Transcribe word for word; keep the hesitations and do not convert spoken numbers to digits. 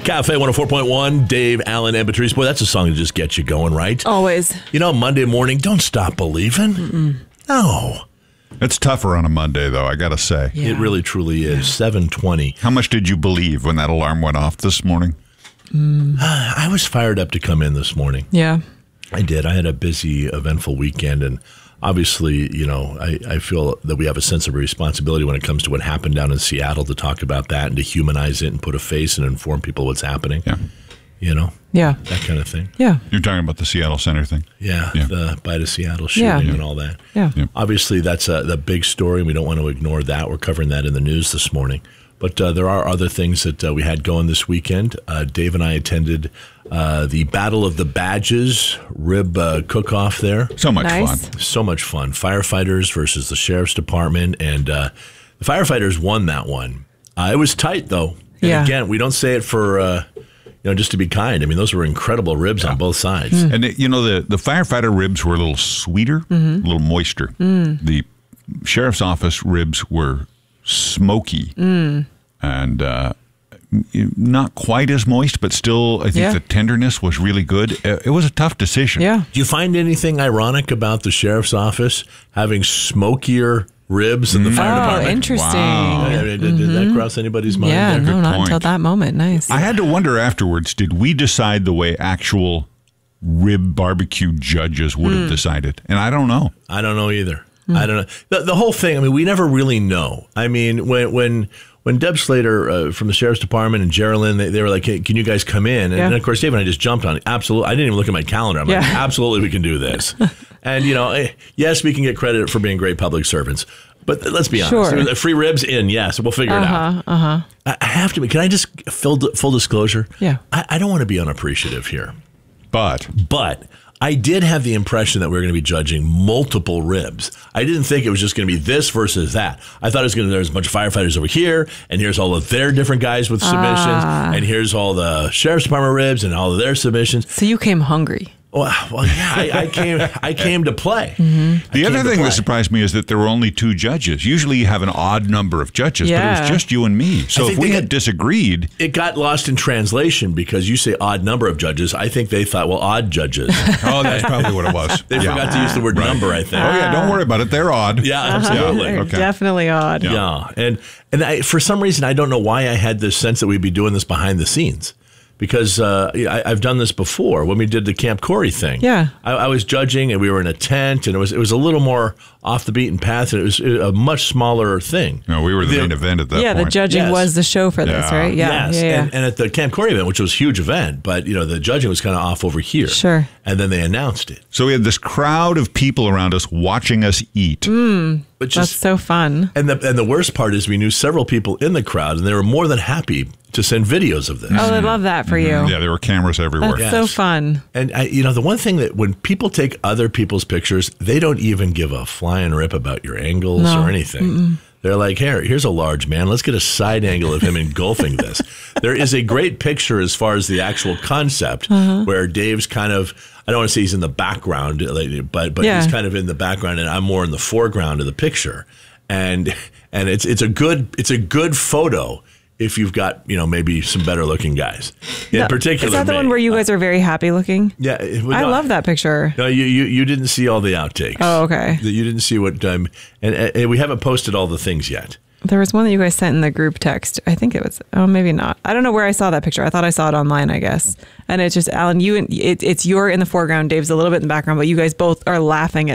Cafe one oh four point one, Dave, Alan, and Patrice. Boy, that's a song to just get you going, right? Always. You know, Monday morning, don't stop believing. Mm-mm. No. It's tougher on a Monday, though, I got to say. Yeah. It really, truly is. Yeah. seven twenty. How much did you believe when that alarm went off this morning? Mm. I was fired up to come in this morning. Yeah. I did. I had a busy, eventful weekend, and obviously, you know, I, I feel that we have a sense of responsibility when it comes to what happened down in Seattle to talk about that and to humanize it and put a face and inform people what's happening. Yeah. You know? Yeah. That kind of thing. Yeah. You're talking about the Seattle Center thing? Yeah. yeah. The Bye to Seattle shooting yeah. and all that. Yeah. yeah. Obviously, that's a, the big story, and we don't want to ignore that. We're covering that in the news this morning. But uh, there are other things that uh, we had going this weekend. Uh, Dave and I attended uh, the Battle of the Badges rib uh, cook-off there. So much nice. fun. So much fun. Firefighters versus the Sheriff's Department. And uh, the firefighters won that one. Uh, it was tight, though. And yeah. again, we don't say it for, uh, you know, just to be kind. I mean, those were incredible ribs yeah. on both sides. Mm. And, it, you know, the, the firefighter ribs were a little sweeter, mm-hmm. a little moister. Mm. The Sheriff's Office ribs were smoky mm. and uh, not quite as moist, but still, I think yeah. the tenderness was really good. It was a tough decision. Yeah. Do you find anything ironic about the Sheriff's Office having smokier ribs than the fire oh, department? interesting. Wow. Did, did, did mm-hmm. that cross anybody's mind? Yeah, there? no, Good not point. until that moment. Nice. I had to wonder afterwards, did we decide the way actual rib barbecue judges would have mm. decided? And I don't know. I don't know either. Mm. I don't know. The, the whole thing, I mean, we never really know. I mean, when when when Deb Slater uh, from the Sheriff's Department and Geraldine, they, they were like, hey, can you guys come in? And, yeah. and of course, Dave and I just jumped on it. Absolutely. I didn't even look at my calendar. I'm yeah. like, absolutely, we can do this. And, you know, yes, we can get credit for being great public servants. But let's be honest. Sure. Free ribs in, yes. We'll figure uh-huh, it out. Uh-huh. I, I have to be. Can I just, full, full disclosure? Yeah. I, I don't want to be unappreciative here. But. But. I did have the impression that we were going to be judging multiple ribs. I didn't think it was just going to be this versus that. I thought it was going to, there's a bunch of firefighters over here, and here's all of their different guys with submissions, ah. and here's all the Sheriff's Department ribs and all of their submissions. So you came hungry. Well, well yeah, I, I came I came to play. Mm-hmm. The other thing that surprised me is that there were only two judges. Usually you have an odd number of judges, yeah. but it was just you and me. So if we had got, disagreed... It got lost in translation because you say odd number of judges. I think they thought, well, odd judges. Oh, that's probably what it was. They yeah. forgot to use the word right. number, I think. Oh, yeah, don't worry about it. They're odd. Yeah, uh-huh. absolutely. They're okay. definitely odd. Yeah. yeah. And, and I, for some reason, I don't know why I had this sense that we'd be doing this behind the scenes. Because uh, I, I've done this before when we did the Camp Corey thing. Yeah, I, I was judging, and we were in a tent, and it was it was a little more off the beaten path, and it was a much smaller thing. No, we were the, the main event at that yeah, point. Yeah, the judging yes. was the show for this, yeah. right? Yeah, yes. yeah, yeah. And, and at the Camp Corey event, which was a huge event, but you know the judging was kind of off over here. Sure. And then they announced it. So we had this crowd of people around us watching us eat. Mm, Which that's is, so fun. And the and the worst part is we knew several people in the crowd, and they were more than happy to send videos of this. Oh, I love that for you. Yeah, there were cameras everywhere. That's yes. so fun. And, I, you know, the one thing that when people take other people's pictures, they don't even give a flying rip about your angles no. or anything. Mm-mm. They're like, here, here's a large man. Let's get a side angle of him engulfing this. There is a great picture as far as the actual concept uh-huh. where Dave's kind of, I don't want to say he's in the background, but but yeah. he's kind of in the background and I'm more in the foreground of the picture. And and it's it's a good it's a good photo if you've got, you know, maybe some better looking guys. In no, particular, is that the me. one where you guys are very happy looking? Yeah. It, I no, love that picture. No, you, you you didn't see all the outtakes. Oh, okay. You didn't see what, um, and, and we haven't posted all the things yet. There was one that you guys sent in the group text. I think it was, oh, maybe not. I don't know where I saw that picture. I thought I saw it online, I guess. And it's just, Alan, you, it, it's you're in the foreground, Dave's a little bit in the background, but you guys both are laughing at